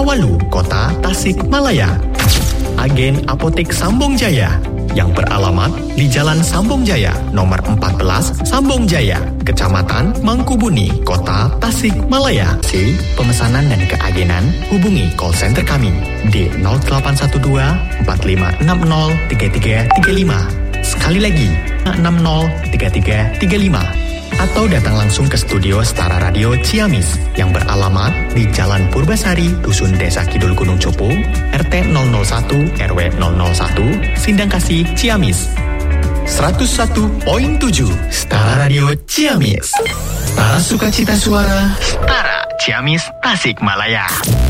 Tawalu, Kota Tasikmalaya. Agen Apotek Sambong Jaya yang beralamat di Jalan Sambong Jaya, nomor 14, Sambong Jaya, Kecamatan Mangkubuni, Kota Tasikmalaya. C. Pemesanan dan keagenan, hubungi call center kami di 0812 4560 3335. Sekali lagi, 60 3335. Atau datang langsung ke studio Setara Radio Ciamis yang beralamat di Jalan Purbasari, Dusun Desa Kidul Gunung Copo, RT 001 RW 001, Sindangkasih, Ciamis. 101.7 Setara Radio Ciamis. Setara sukacita suara, Setara Ciamis, Tasikmalaya.